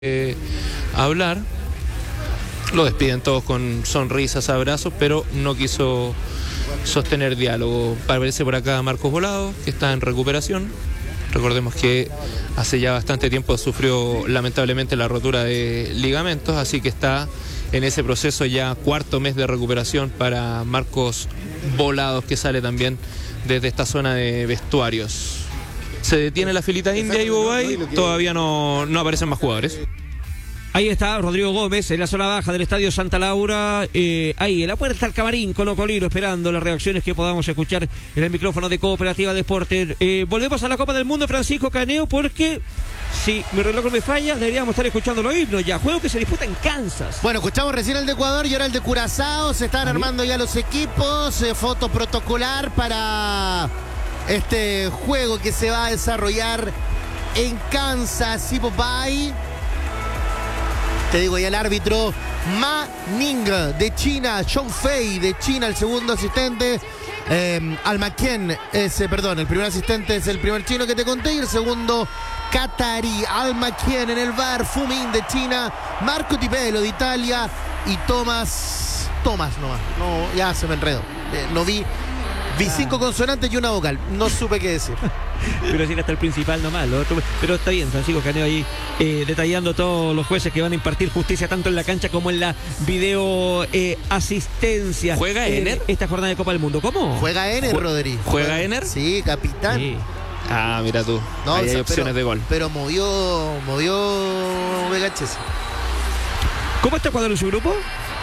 hablar. Lo despiden todos con sonrisas, abrazos, pero no quiso sostener diálogo. Aparece por acá Marcos Volado, que está en recuperación. Recordemos que hace ya bastante tiempo sufrió lamentablemente la rotura de ligamentos, así que está en ese proceso ya cuarto mes de recuperación para Marcos Volados, que sale también desde esta zona de vestuarios. Se detiene la filita india y Bobay, todavía no aparecen más jugadores. Ahí está Rodrigo Gómez en la zona baja del Estadio Santa Laura, ahí en la puerta del camarín colocolino, esperando las reacciones que podamos escuchar en el micrófono de Cooperativa Deportes. Volvemos a la Copa del Mundo, Francisco Caneo, porque si mi reloj no me falla, deberíamos estar escuchando los himnos ya, juego que se disputa en Kansas. Bueno, escuchamos recién el de Ecuador y ahora el de Curazao, se están armando ya los equipos, foto protocolar para este juego que se va a desarrollar en Kansas, Popeye. Te digo ya el árbitro Ma Ning de China, Zhou Fei de China, el segundo asistente. Al Makien, el primer asistente es el primer chino que te conté y el segundo catarí. Al Makien en el VAR, Fu Min de China, Marco Tipelo de Italia y Tomás nomás. No, ya se me enredo. No vi 5 consonantes y una vocal. No supe qué decir. Pero así hasta el principal nomás. Pero está bien, Francisco Caneo ahí detallando todos los jueces que van a impartir justicia tanto en la cancha como en la video asistencia. ¿Juega Ener? Esta jornada de Copa del Mundo. ¿Cómo? ¿Juega Ener, Rodri? ¿Juega Ener? Sí, capitán. Sí. Ah, mira tú. No, ahí hay opciones de gol. Pero movió VHS. ¿Cómo está Ecuador en su grupo?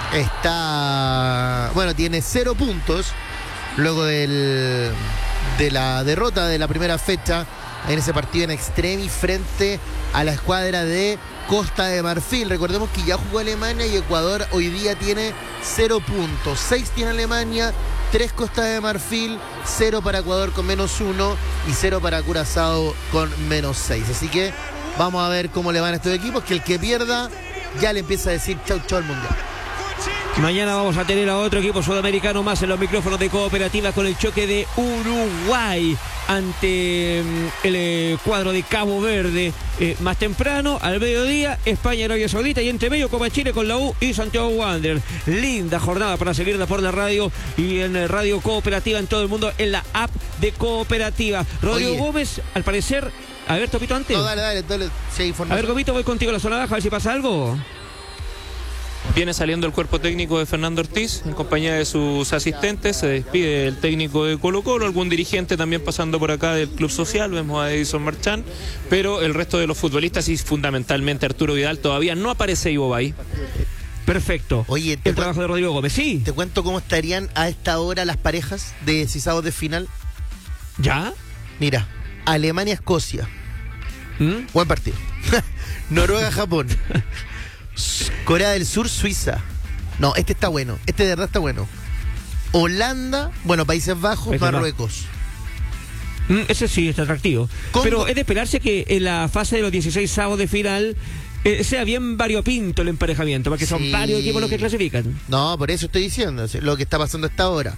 Tiene 0 puntos. Luego de la derrota de la primera fecha en ese partido en extremis frente a la escuadra de Costa de Marfil. Recordemos que ya jugó Alemania y Ecuador hoy día tiene 0 puntos. 6 tiene Alemania, 3 Costa de Marfil, 0 para Ecuador con -1 y 0 para Curazao con -6. Así que vamos a ver cómo le van a estos equipos, que el que pierda ya le empieza a decir chau al Mundial. Mañana vamos a tener a otro equipo sudamericano más en los micrófonos de Cooperativa con el choque de Uruguay ante el cuadro de Cabo Verde. Más temprano, al mediodía, España, Arabia Saudita y entre medio Copa Chile con la U y Santiago Wanderers. Linda jornada para seguirla por la radio y en Radio Cooperativa en todo el mundo, en la app de Cooperativa. Rodrigo Gómez, al parecer... A ver, Topito, antes. No, dale. Sí, a ver, Gomito, voy contigo a la zona baja, a ver si pasa algo. Viene saliendo el cuerpo técnico de Fernando Ortiz en compañía de sus asistentes. Se despide el técnico de Colo-Colo, algún dirigente también pasando por acá del Club Social. Vemos a Edison Marchán, pero el resto de los futbolistas y fundamentalmente Arturo Vidal todavía no aparece Ivo Bay. Perfecto. Oye, el trabajo de Rodrigo Gómez, sí. Te cuento cómo estarían a esta hora las parejas de decisados de final. ¿Ya? Mira, Alemania-Escocia. Buen partido. Noruega-Japón. Corea del Sur, Suiza. No, este está bueno. Este de verdad está bueno. Holanda, Países Bajos, Marruecos. Ese sí está atractivo. Pero es de esperarse que en la fase de los 16 avos de final sea bien variopinto el emparejamiento, porque son varios equipos los que clasifican. No, por eso estoy diciendo lo que está pasando hasta ahora.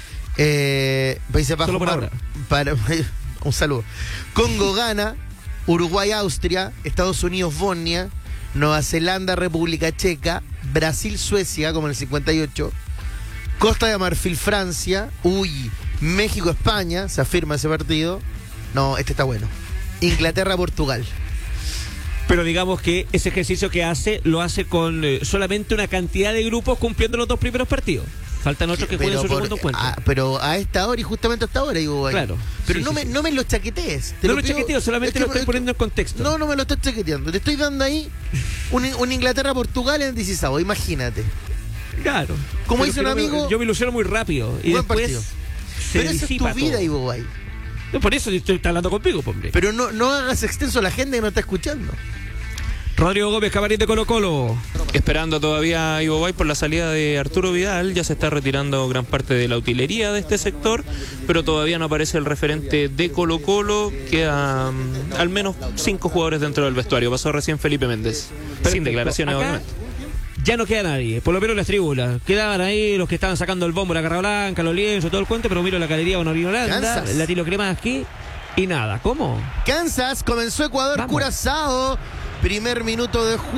Países Bajos. Solo por ahora. Un saludo. Congo, Ghana, Uruguay, Austria, Estados Unidos, Bosnia, Nueva Zelanda, República Checa, Brasil, Suecia, como en el 58, Costa de Marfil, Francia, México, España, se afirma ese partido. No, este está bueno. Inglaterra, Portugal. Pero digamos que ese ejercicio que lo hace con solamente una cantidad de grupos cumpliendo los 2 primeros partidos. Faltan otros que jueguen su segundo encuentro. Pero a esta hora y justamente a esta hora, digo. Claro. Pero no me lo chaquetees. No lo chaqueteo, solamente lo estoy poniendo en contexto. No me lo estoy chaqueteando. Te estoy dando ahí un Inglaterra-Portugal en el 16, imagínate. Claro. Como dice un amigo... Yo me ilusiono muy rápido. Y después partido. Pero esa es tu vida, Ivo Bay. No, por eso estoy hablando conmigo, hombre. Pero no hagas extenso a la gente que no está escuchando. Rodrigo Gómez, camarín de Colo-Colo. Esperando todavía a Ivo Bay por la salida de Arturo Vidal. Ya se está retirando gran parte de la utilería de este sector, pero todavía no aparece el referente de Colo-Colo. Quedan al menos 5 jugadores dentro del vestuario. Pasó recién Felipe Méndez. Perfecto. Sin declaraciones, obviamente. Ya no queda nadie, por lo menos en las tribunas. Quedaban ahí los que estaban sacando el bombo, la garra blanca, los lienzos, todo el cuento, pero miro la galería Honorino Holanda, la Tilo Cremaski y nada. ¿Cómo? Kansas, comenzó Ecuador, Curazao. Primer minuto de juego.